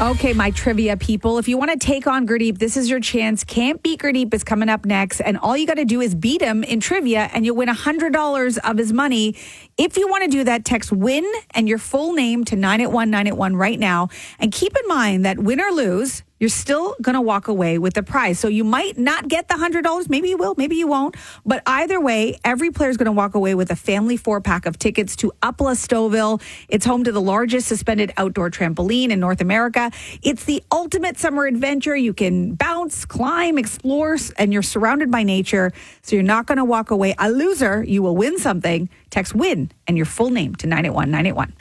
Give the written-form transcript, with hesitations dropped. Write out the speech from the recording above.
Okay, my trivia people. If you want to take on Gurdeep, this is your chance. Can't Beat Gurdeep is coming up next. And all you got to do is beat him in trivia and you'll win $100 of his money. If you want to do that, text WIN and your full name to 981981 right now. And keep in mind that win or lose, you're still going to walk away with the prize. So you might not get the $100. Maybe you will, maybe you won't. But either way, every player is going to walk away with a family 4-pack of tickets to Upla Stouffville. It's home to the largest suspended outdoor trampoline in North America. It's the ultimate summer adventure. You can bounce, climb, explore, and you're surrounded by nature. So you're not going to walk away a loser. You will win something. Text WIN and your full name to 981981.